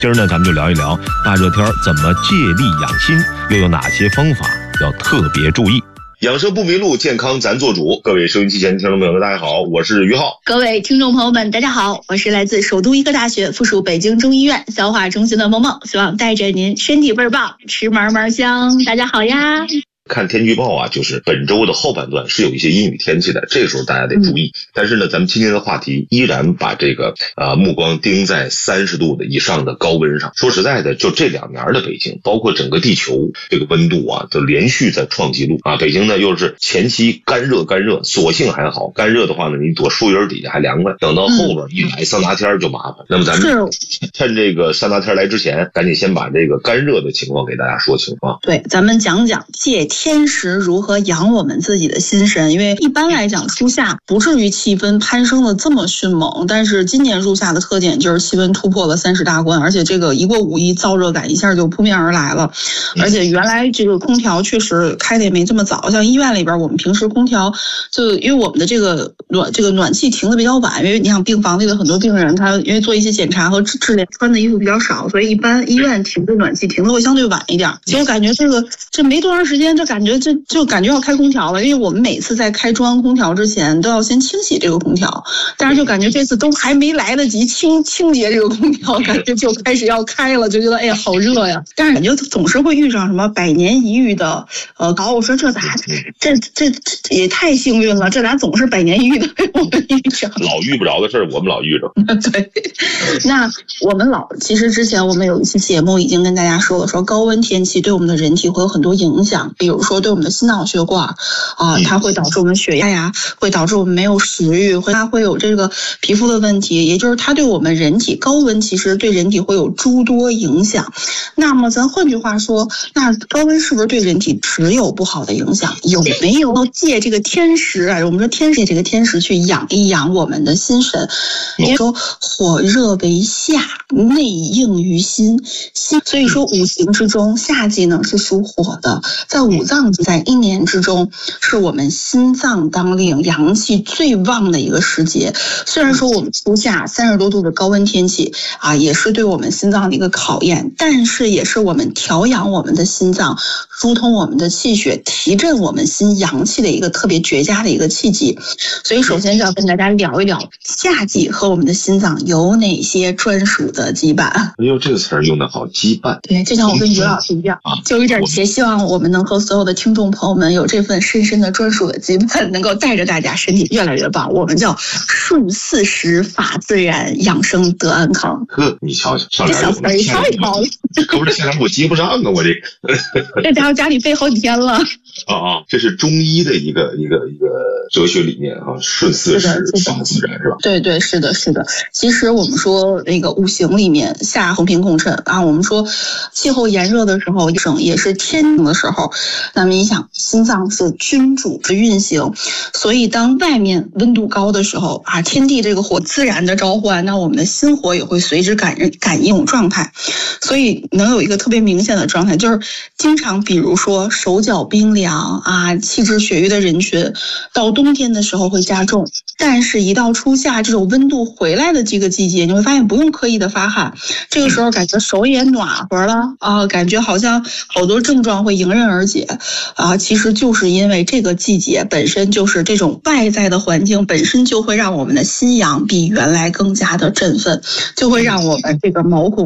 今儿呢，咱们就聊一聊大热天怎么借力养心，又有哪些方法要特别注意。 养生不迷路，健康咱做主。各位收音机前听众朋友们，大家好，我是于浩。 各位听众朋友们，大家好，我是来自首都医科大学附属北京中医院消化中心的萌萌，希望带着您身体倍儿棒，吃嘛嘛香。大家好呀。 看天气预报啊，就是本周的后半段是有一些阴雨天气的，这个时候大家得注意。但是呢，咱们今天的话题依然把这个目光盯在30度以上的高温上。说实在的，就这2年的北京，包括整个地球，这个温度啊，就连续在创纪录啊。北京呢又是前期干热，所幸还好，干热的话呢，你躲树荫底下还凉快，等到后边一来桑拿天就麻烦。那么咱们趁这个桑拿天来之前，赶紧先把这个干热的情况给大家说清楚啊。 对，咱们讲讲借天时如何养我们自己的心神。因为一般来讲，初夏不至于气温攀升的这么迅猛，但是今年入夏的特点就是气温突破了30大关，而且这个一过5一，燥热感一下就扑面而来了。而且原来这个空调确实开的也没这么早，像医院里边我们平时空调就因为我们的这个暖气停的比较晚，因为你想病房里的很多病人他因为做一些检查和治疗穿的衣服比较少，所以一般医院停的暖气停的会相对晚一点。结果感觉这没多长时间，就感觉要开空调了，因为我们每次在开中央空调之前都要先清洗这个空调，但是就感觉这次都还没来得及清洁这个空调，感觉就开始要开了，就觉得哎呀好热呀。但是感觉总是会遇上什么100年一遇的我说这也太幸运了，这咋总是100年一遇的我们遇上？ 老遇不着的事儿，我们老遇着。 对，那我们其实之前我们有一期节目已经跟大家说了，说高温天气对我们的人体会有很多影响，比如说对我们的心脑血管它会导致我们血压呀，会导致我们没有食欲，它会有这个皮肤的问题，也就是它对我们人体高温其实对人体会有诸多影响。那么咱换句话说，那高温是不是对人体只有不好的影响？有没有借这个天时啊？我们说这个天时去养一养我们的心神。因为说火热为夏，内应于心，所以说五行之中，夏季呢是属火的，在五脏在1年之中是我们心脏当令，阳气最旺的一个时节。虽然说我们初夏30多度的高温天气也是对我们心脏的一个考验，但是也是我们调养我们的心脏，疏通我们的气血，提振我们心阳气的一个特别绝佳的一个契机。所以首先就要跟大家聊一聊夏季和我们的心脏有哪些专属的羁绊。 哎呦，这个词儿用得好，羁绊。 对，就像我跟于老师一样，就有点希望我们能和所有的听众朋友们有这份深深的专属的羁绊，能够带着大家身体越来越棒。我们叫顺四时，法自然，养生得安康。 呵，你瞧瞧，上这小词儿一套一套的， 可不是现在我接不上啊，我这这家伙家里备好几天了。 这是中医的一个哲学理念啊，顺四时，法自然，是吧？ 对，是的。其实我们说那个五行里面，夏和平共振我们说气候炎热的时候，也是天晴的时候。那么你想，心脏是君主之运行，所以当外面温度高的时候天地这个火自然的召唤，那我们的心火也会随之感应状态。所以能有一个特别明显的状态，就是经常比如说手脚冰凉气滞血瘀的人群，到冬天的时候会加重，但是一到初夏这种温度回来的这个季节，你会发现不用刻意的发汗，这个时候感觉手也暖和了感觉好像好多症状会迎刃而解其实就是因为这个季节本身就是这种外在的环境本身就会让我们的心阳比原来更加的振奋，就会让我们这个毛孔